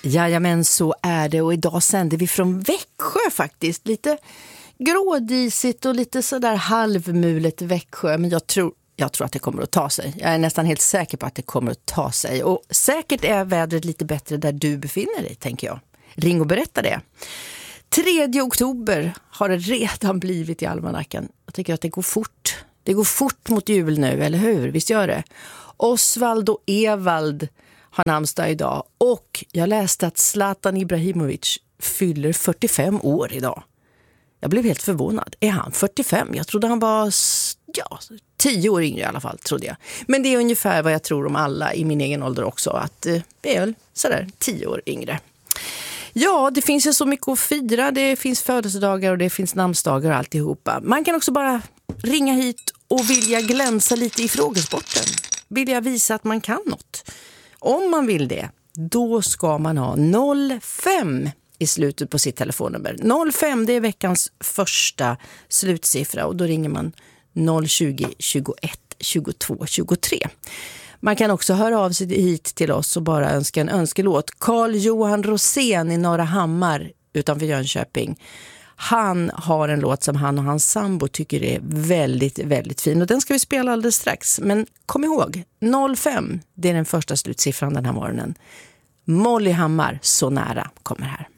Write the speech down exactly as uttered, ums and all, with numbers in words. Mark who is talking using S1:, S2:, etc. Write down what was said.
S1: Jajamän, så är det, och idag sänder vi från Växjö faktiskt. Lite grådisigt och lite sådär halvmulet Växjö, men jag tror, jag tror att det kommer att ta sig. Jag är nästan helt säker på att det kommer att ta sig, och säkert är vädret lite bättre där du befinner dig, tänker jag. Ring och berätta det. tredje oktober har det redan blivit i almanackan. Jag tycker att det går fort. Det går fort mot jul nu, eller hur? Visst gör det? Osvald och Evald har namnsdag idag, och jag läste att Zlatan Ibrahimovic fyller fyrtiofem år idag. Jag blev helt förvånad. Är han fyrtiofem? Jag trodde han var ja, tio år yngre i alla fall, trodde jag. Men det är ungefär vad jag tror om alla i min egen ålder också, att det är sådär tio år yngre. Ja, det finns ju så mycket att fira. Det finns födelsedagar och det finns namnsdagar och alltihopa. Man kan också bara ringa hit och vilja glänsa lite i frågesporten. Vilja visa att man kan något. Om man vill det, då ska man ha noll fem i slutet på sitt telefonnummer. noll fem, det är veckans första slutsiffra, och då ringer man noll tjugo, tjugoett, tjugotvå, tjugotre. Man kan också höra av sig hit till oss och bara önska en önskelåt. Carl-Johan Rosén i Norra Hammar utanför Jönköping. Han har en låt som han och hans sambo tycker är väldigt, väldigt fin. Och den ska vi spela alldeles strax. Men kom ihåg, noll fem, det är den första slutsiffran den här morgonen. Molly Hammar, Så nära, kommer här.